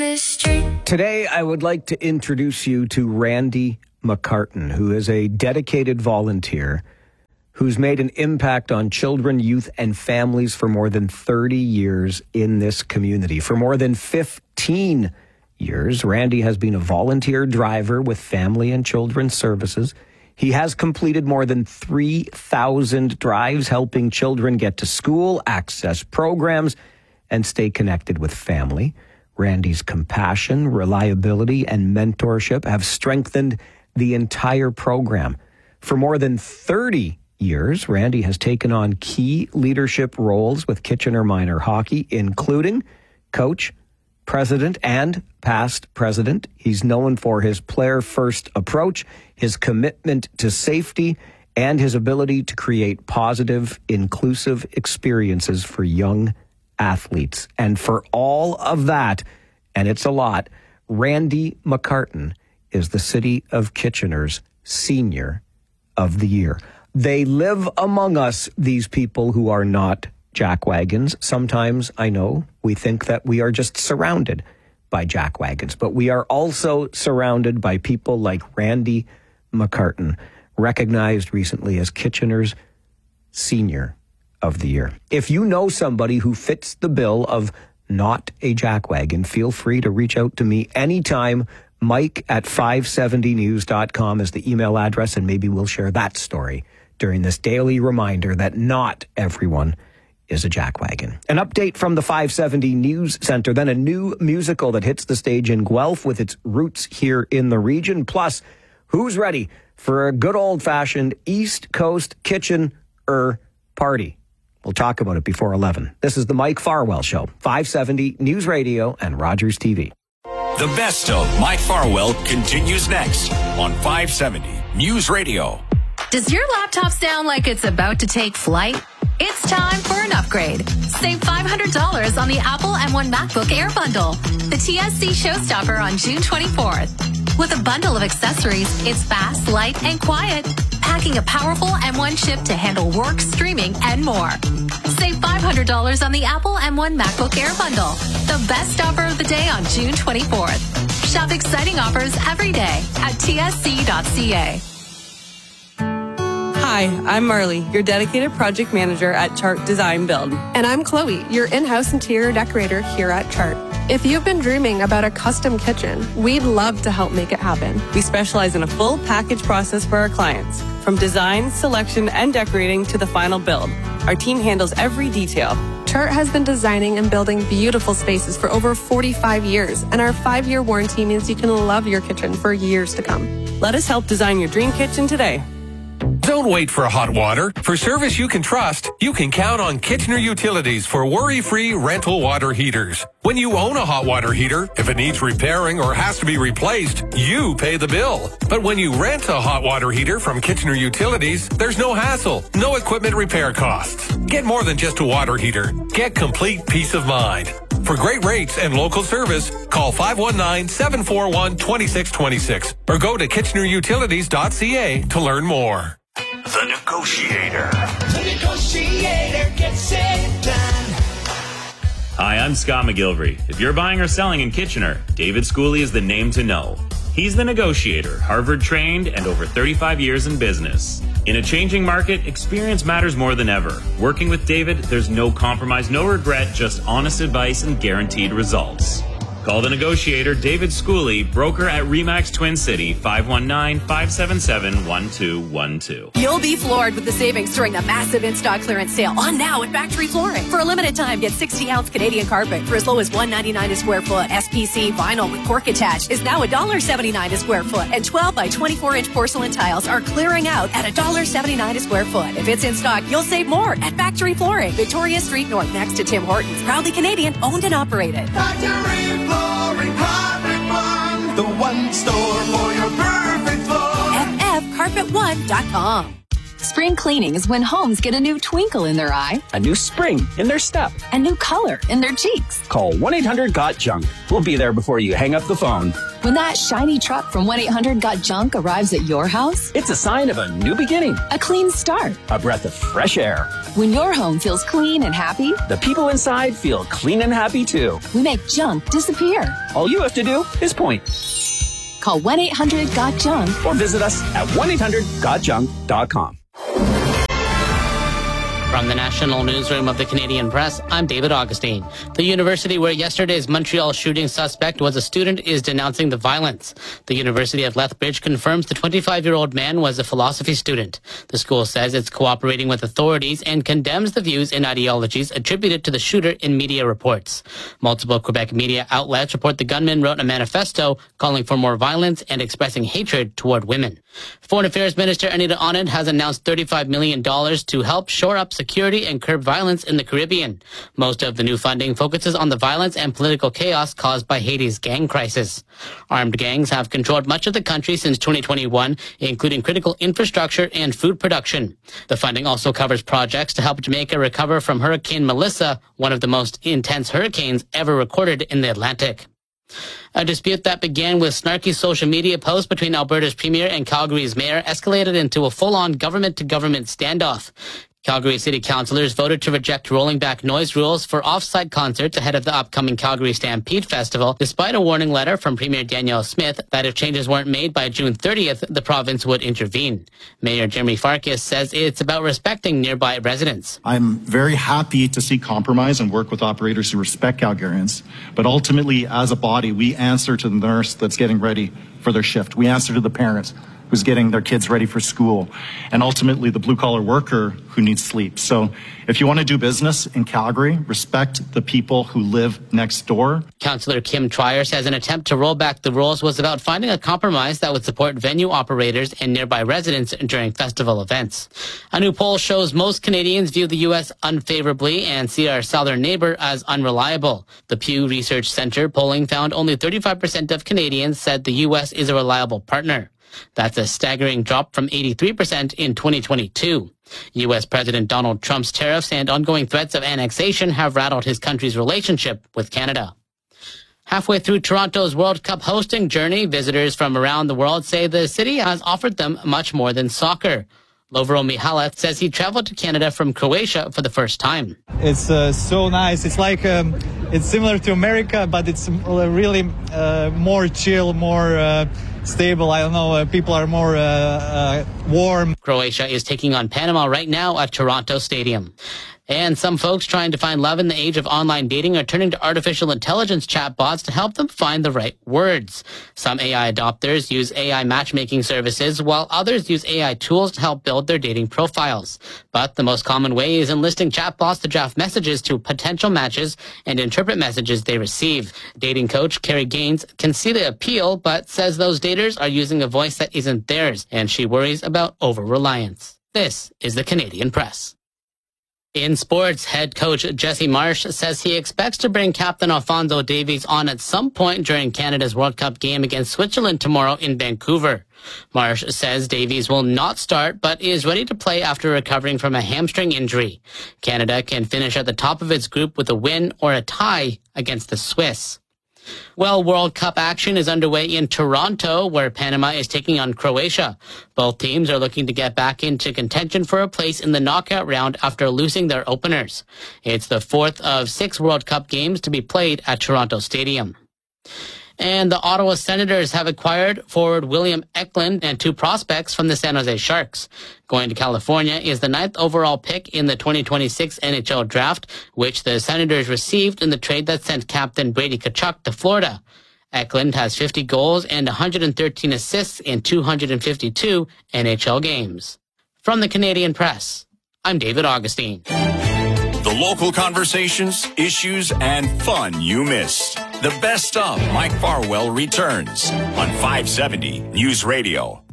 Today, I would like to introduce you to Randy McCartan, who is a dedicated volunteer who's made an impact on children, youth, and families for more than 30 years in this community. For more than 15 years, Randy has been a volunteer driver with Family and Children's Services. He has completed more than 3,000 drives helping children get to school, access programs, and stay connected with family. Randy's compassion, reliability, and mentorship have strengthened the entire program. For more than 30 years, Randy has taken on key leadership roles with Kitchener Minor Hockey, including coach, president, and past president. He's known for his player-first approach, his commitment to safety, and his ability to create positive, inclusive experiences for young athletes. And for all of that, and it's a lot, Randy McCartan is the City of Kitchener's Senior of the Year. They live among us, these people who are not jackwagons. Sometimes, I know, we think that we are just surrounded by jackwagons, but we are also surrounded by people like Randy McCartan, recognized recently as Kitchener's Senior of the Year. If you know somebody who fits the bill of not a jackwagon, feel free to reach out to me anytime. Mike at 570news.com is the email address, and maybe we'll share that story during this daily reminder that not everyone is a jackwagon. An update from the 570 News Center, then a new musical that hits the stage in Guelph with its roots here in the region. Plus, who's ready for a good old-fashioned East Coast Kitchener party? We'll talk about it before 11. This is the Mike Farwell Show, 570 News Radio and Rogers TV. The best of Mike Farwell continues next on 570 News Radio. Does your laptop sound like it's about to take flight? It's time for an upgrade. Save $500 on the Apple M1 MacBook Air bundle, the TSC showstopper on June 24th. With a bundle of accessories, it's fast, light, and quiet, packing a powerful M1 chip to handle work, streaming, and more. Save $500 on the Apple M1 MacBook Air bundle, the best offer of the day on June 24th. Shop exciting offers every day at tsc.ca. Hi, I'm Marley, your dedicated project manager at Chart Design Build. And I'm Chloe, your in-house interior decorator here at Chart. If you've been dreaming about a custom kitchen, we'd love to help make it happen. We specialize in a full package process for our clients, from design, selection, and decorating to the final build. Our team handles every detail. Chart has been designing and building beautiful spaces for over 45 years, and our 5-year warranty means you can love your kitchen for years to come. Let us help design your dream kitchen today. Don't wait for hot water. For service you can trust, you can count on Kitchener Utilities for worry-free rental water heaters. When you own a hot water heater, if it needs repairing or has to be replaced, you pay the bill. But when you rent a hot water heater from Kitchener Utilities, there's no hassle, no equipment repair costs. Get more than just a water heater. Get complete peace of mind. For great rates and local service, call 519-741-2626 or go to kitchenerutilities.ca to learn more. The Negotiator. The Negotiator gets it done. Hi, I'm Scott McGilvery. If you're buying or selling in Kitchener, David Schooley is the name to know. He's the Negotiator, Harvard-trained and over 35 years in business. In a changing market, experience matters more than ever. Working with David, there's no compromise, no regret, just honest advice and guaranteed results. Call the Negotiator, David Schooley, broker at RE/MAX Twin City, 519-577-1212. You'll be floored with the savings during the massive in-stock clearance sale on now at Factory Flooring. For a limited time, get 60-ounce Canadian carpet for as low as $1.99 a square foot. SPC vinyl with cork attached is now $1.79 a square foot. And 12 by 24-inch porcelain tiles are clearing out at $1.79 a square foot. If it's in stock, you'll save more at Factory Flooring, Victoria Street North, next to Tim Hortons. Proudly Canadian, owned and operated. Factory Flooring, Carpet One, the one store for your perfect floor. FFcarpet1.com. Spring cleaning is when homes get a new twinkle in their eye, a new spring in their step, a new color in their cheeks. Call 1-800-GOT-JUNK. We'll be there before you hang up the phone. When that shiny truck from 1-800-GOT-JUNK arrives at your house, it's a sign of a new beginning, a clean start, a breath of fresh air. When your home feels clean and happy, the people inside feel clean and happy too. We make junk disappear. All you have to do is point. Call 1-800-GOT-JUNK or visit us at 1-800-GOTJUNK.com. From the National Newsroom of the Canadian Press, I'm David Augustine. The university where yesterday's Montreal shooting suspect was a student is denouncing the violence. The University of Lethbridge confirms the 25-year-old man was a philosophy student. The school says it's cooperating with authorities and condemns the views and ideologies attributed to the shooter in media reports. Multiple Quebec media outlets report the gunman wrote a manifesto calling for more violence and expressing hatred toward women. Foreign Affairs Minister Anita Anand has announced $35 million to help shore up security and curb violence in the Caribbean. Most of the new funding focuses on the violence and political chaos caused by Haiti's gang crisis. Armed gangs have controlled much of the country since 2021, including critical infrastructure and food production. The funding also covers projects to help Jamaica recover from Hurricane Melissa, one of the most intense hurricanes ever recorded in the Atlantic. A dispute that began with snarky social media posts between Alberta's premier and Calgary's mayor escalated into a full-on government-to-government standoff. Calgary City Councillors voted to reject rolling back noise rules for off-site concerts ahead of the upcoming Calgary Stampede Festival, despite a warning letter from Premier Danielle Smith that if changes weren't made by June 30th, the province would intervene. Mayor Jeremy Farkas says it's about respecting nearby residents. I'm very happy to see compromise and work with operators who respect Calgarians, but ultimately, as a body, we answer to the nurse that's getting ready for their shift. We answer to the parents who's getting their kids ready for school, and ultimately the blue-collar worker who needs sleep. So if you want to do business in Calgary, respect the people who live next door. Councillor Kim Trier says an attempt to roll back the rules was about finding a compromise that would support venue operators and nearby residents during festival events. A new poll shows most Canadians view the U.S. unfavorably and see our southern neighbor as unreliable. The Pew Research Center polling found only 35% of Canadians said the U.S. is a reliable partner. That's a staggering drop from 83% in 2022. U.S. President Donald Trump's tariffs and ongoing threats of annexation have rattled his country's relationship with Canada. Halfway through Toronto's World Cup hosting journey, visitors from around the world say the city has offered them much more than soccer. Lovro Mihalac says he traveled to Canada from Croatia for the first time. It's so nice. It's like it's similar to America, but it's really more chill, more stable. I don't know. People are more warm. Croatia is taking on Panama right now at Toronto Stadium. And some folks trying to find love in the age of online dating are turning to artificial intelligence chatbots to help them find the right words. Some AI adopters use AI matchmaking services, while others use AI tools to help build their dating profiles. But the most common way is enlisting chatbots to draft messages to potential matches and interpret messages they receive. Dating coach Carrie Gaines can see the appeal, but says those daters are using a voice that isn't theirs, and she worries about over-reliance. This is the Canadian Press. In sports, head coach Jesse Marsh says he expects to bring captain Alphonso Davies on at some point during Canada's World Cup game against Switzerland tomorrow in Vancouver. Marsh says Davies will not start, but is ready to play after recovering from a hamstring injury. Canada can finish at the top of its group with a win or a tie against the Swiss. Well, World Cup action is underway in Toronto, where Panama is taking on Croatia. Both teams are looking to get back into contention for a place in the knockout round after losing their openers. It's the fourth of 6 World Cup games to be played at Toronto Stadium. And the Ottawa Senators have acquired forward William Eklund and 2 prospects from the San Jose Sharks. Going to California is the 9th overall pick in the 2026 NHL draft, which the Senators received in the trade that sent captain Brady Tkachuk to Florida. Eklund has 50 goals and 113 assists in 252 NHL games. From the Canadian Press, I'm David Augustine. The local conversations, issues, and fun you missed. The best of Mike Farwell returns on 570 News Radio.